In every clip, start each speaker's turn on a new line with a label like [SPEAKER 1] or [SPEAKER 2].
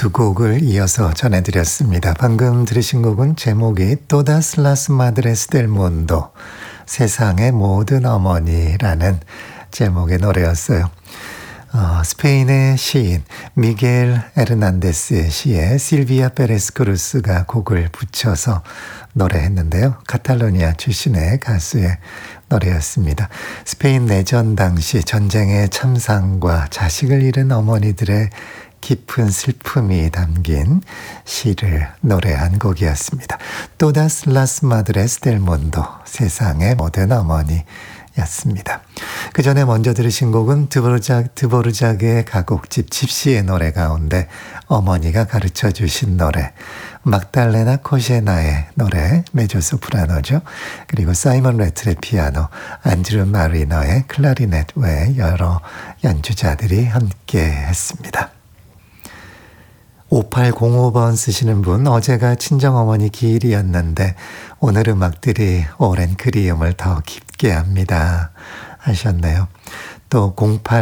[SPEAKER 1] 두 곡을 이어서 전해드렸습니다. 방금 들으신 곡은 제목이 Todas las Madres del Mundo, 세상의 모든 어머니라는 제목의 노래였어요. 스페인의 시인 미겔 에르난데스의 시에 실비아 페레스 크루스가 곡을 붙여서 노래했는데요. 카탈로니아 출신의 가수의 노래였습니다. 스페인 내전 당시 전쟁의 참상과 자식을 잃은 어머니들의 깊은 슬픔이 담긴 시를 노래한 곡이었습니다. Todas las Madres del Mundo, 세상의 모든 어머니였습니다. 그 전에 먼저 들으신 곡은 드보르작의 가곡집 집시의 노래 가운데 어머니가 가르쳐 주신 노래, 막달레나 코제나의 노래, 메조소프라노죠. 그리고 사이먼 레틀의 피아노, 안드루 마리너의 클라리넷 외 여러 연주자들이 함께 했습니다. 5805번 쓰시는 분, 어제가 친정어머니 기일이었는데 오늘 음악들이 오랜 그리움을 더 깊게 합니다 하셨네요. 또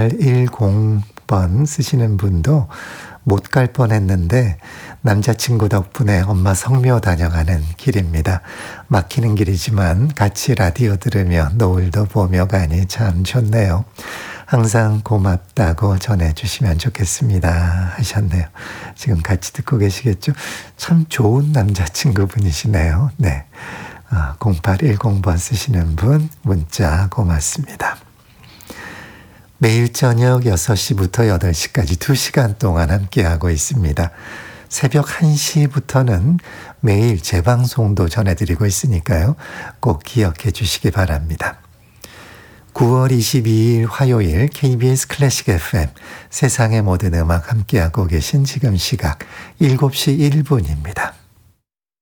[SPEAKER 1] 0810번 쓰시는 분도 못 갈 뻔했는데 남자친구 덕분에 엄마 성묘 다녀가는 길입니다. 막히는 길이지만 같이 라디오 들으며 노을도 보며 가니 참 좋네요. 항상 고맙다고 전해주시면 좋겠습니다 하셨네요. 지금 같이 듣고 계시겠죠? 참 좋은 남자친구분이시네요. 네, 0810번 쓰시는 분 문자 고맙습니다. 매일 저녁 6시부터 8시까지 2시간 동안 함께하고 있습니다. 새벽 1시부터는 매일 재방송도 전해드리고 있으니까요. 꼭 기억해 주시기 바랍니다. 9월 22일 화요일 KBS 클래식 FM 세상의 모든 음악 함께하고 계신 지금 시각 7시 1분입니다.